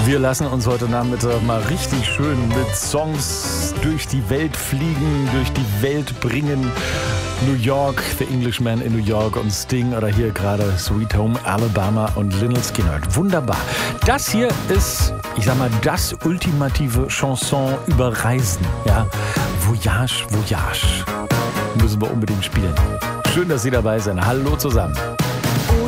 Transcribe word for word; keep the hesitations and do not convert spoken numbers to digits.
Wir lassen uns heute Nachmittag mal richtig schön mit Songs durch die Welt fliegen, durch die Welt bringen. New York, The Englishman in New York und Sting oder hier gerade Sweet Home Alabama und Lynyrd Skynyrd. Wunderbar. Das hier ist, ich sag mal, das ultimative Chanson über Reisen. Ja, Voyage, Voyage. Müssen wir unbedingt spielen. Schön, dass Sie dabei sind. Hallo zusammen.